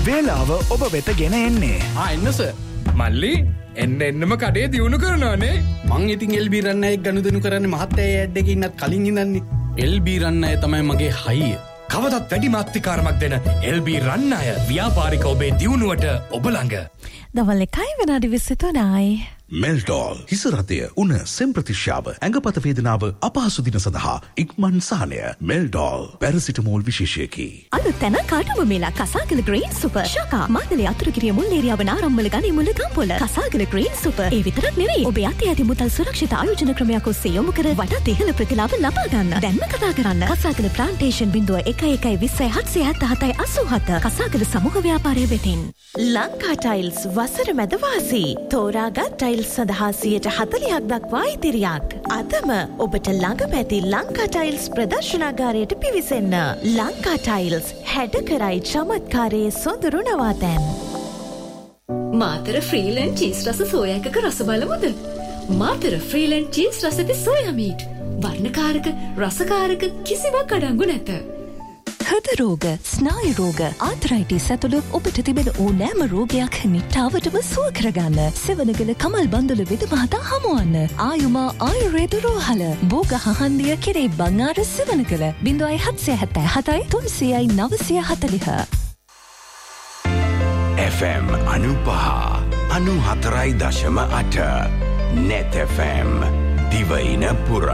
වේලාව ඔබ වෙත ගෙන එන්නේ. එන්න සර්. මල්ලි එන්නම කඩේ දියුණු කරනවානේ. මං ඉතින් LB රන්නයෙක් ගනුදෙනු කරන්නේ මහත්තයා ඇඩ් එකේ ඉන්නත් කලින් ඉඳන්නේ. LB රන්නය තමයි මගේ හයිය. කවදත් වැඩි මාත්‍රිකාරමක් දෙන LB රන්නය ව්‍යාපාරික ඔබේ දියුණුවට ඔබ ළඟ. දවල් 1 විනාඩි 23යි. මෙල්ටෝල් හිසරතය උන සෙම්ප්‍රතිශ්‍යාව ඇඟපත වේදනාව අපහසු දින සඳහා ඉක්මන් සහනය. මෙල්ටෝල් පැරසිටමෝල් විශේෂයකි. අලුත් තැන කාටුම මේලා කසාගල green super ශකා Matale Athurugiriya Mulleriyawa නාරම්මල ගනිමුල Gampola කසාගල green super. ඒ විතරක් නෙවෙයි ඔබේ අතේ ඇති මුදල් සුරක්ෂිත ආයෝජන ක්‍රමයක් ඔස්සේ යොමු කර වටා ඉහළ ප්‍රතිලාභ ලබා ගන්න. දැන්ම කතා කරන්න කසාගල ප්ලාන්ටේෂන් 0112077787 කසාගල සමූහ ව්‍යාපාරය වෙතින්. ලංකා ටයිල්ස් වසර මැද වාසී තෝරාගත් ටයිල්ස් සඳහා 40% දක්වා ඉතිරියක්. අදම ඔබට ළඟම ඇති ලංකා ටයිල්ස් ප්‍රදර්ශනාගාරයට පිවිසෙන්න. ලංකා ටයිල්ස් හැඩ කරයි චමත්කාරයේ සොඳුරු නවාතැන්. මාතර ෆ්‍රීලන්ඩ් චීස් රස සෝයා එකක රස බලමුද? මාතර ෆ්‍රීලන්ඩ් චීස් රස ඇති සෝයා මීට්. වර්ණකාරක රසකාරක කිසිවක් අඩංගු නැත. හෘද රෝග, ස්නායු රෝග, ආතරයිටිස් ඇතුළු ඔබට තිබෙන ඕනෑම රෝගයක් නිට්ටාවටම සුව කරගන්න සෙවණගල කමල් බන්දුල විද මහතා හමුවන්න. ආයුමා ආයුර්වේද රෝහල බෝග හහන්දිය කෙරේ බංආර සෙවණගල 0777 300 940. FM 95 94.8 Net FM දිවයින පුරා